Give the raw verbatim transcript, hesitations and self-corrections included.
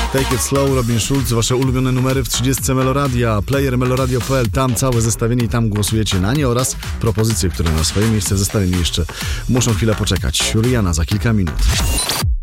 Take It Slow, Robin Schulz, wasze ulubione numery w trzydziestce Meloradia, player meloradio kropka p l, tam całe zestawienie i tam głosujecie na nie oraz propozycje, które na swoje miejsce w zestawieniu jeszcze muszą chwilę poczekać. Rihanna za kilka minut.